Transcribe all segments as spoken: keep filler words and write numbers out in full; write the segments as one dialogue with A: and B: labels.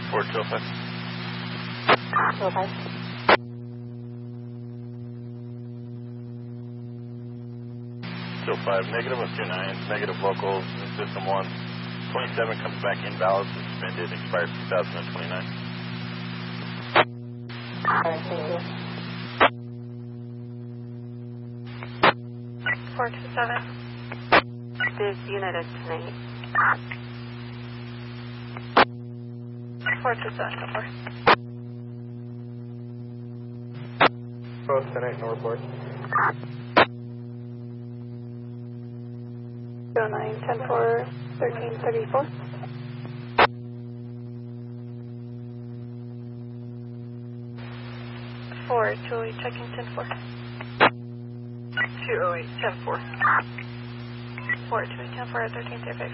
A: four two oh five.
B: two oh five.
A: two oh five, negative one two nine, negative local, system one. twenty-seven comes back invalid, suspended, expires two thousand twenty-nine.
B: Alright, thank you.
C: four two seven. This unit is tonight. four two seven, so far.
D: Post tonight, no report.
C: zero nine, ten four, thirteen thirty-four. four, two oh eight, checking ten four. two oh eight, ten four. four, two oh eight, ten four, thirteen thirty-five.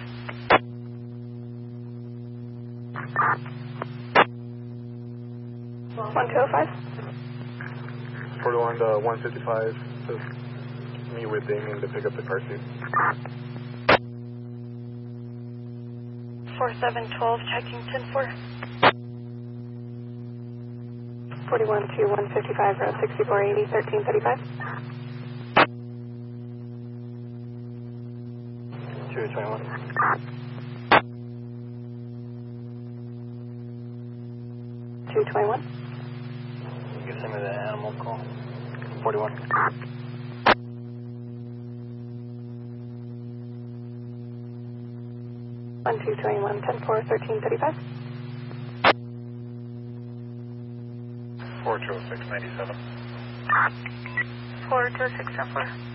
C: one two oh five.
D: forty-one to one fifty-five. Just meet with Damien to pick up the car seat.
C: four seven twelve, checking ten four. forty-one to one fifty-five, route sixty-four eighty, thirteen thirty-five.
D: two twenty-one.
C: two twenty-one.
D: Give some of the animal call. forty-one.
C: one two twenty-one, ten four, thirteen thirty-five.
A: four two oh six, ninety-seven.
C: four two six, ten four.